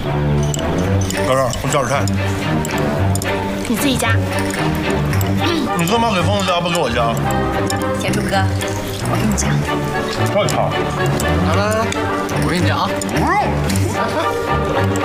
哥哥，我叫点菜。 你自己加。 你干嘛给疯子加不给我加？ 田主哥，我给你加。 我操！ 来，我给你加啊。